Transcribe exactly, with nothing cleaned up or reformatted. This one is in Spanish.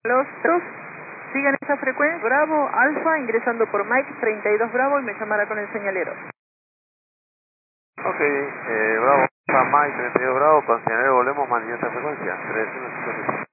Los dos sigan esa frecuencia, Bravo, Alfa, ingresando por Mike treinta y dos Bravo y me llamará con el señalero. Ok, eh, Bravo, Alfa, Mike treinta y dos Bravo, con señalero volvemos, mantiene esta frecuencia, tres uno cinco siete.